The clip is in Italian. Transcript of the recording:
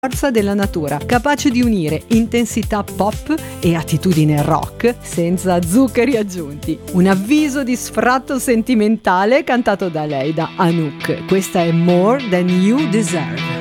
forza della natura, capace di unire intensità pop e attitudine rock senza zuccheri aggiunti. Un avviso di sfratto sentimentale cantato da lei, da Anouk. Questa è More Than You Deserve.